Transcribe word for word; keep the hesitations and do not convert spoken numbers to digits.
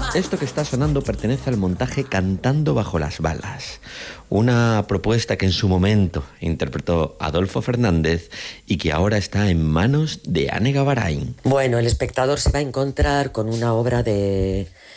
Esto que está sonando pertenece al montaje Cantando bajo las balas, una propuesta que en su momento interpretó Adolfo Fernández y que ahora está en manos de Ane Gavarain. Bueno, el espectador se va a encontrar con una obra de